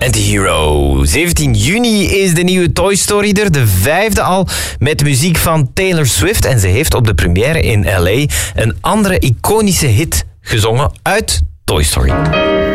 Antihero. 17 juni is de nieuwe Toy Story er, de 5e al, met muziek van Taylor Swift. En ze heeft op de première in L.A. een andere iconische hit gezongen uit Toy Story.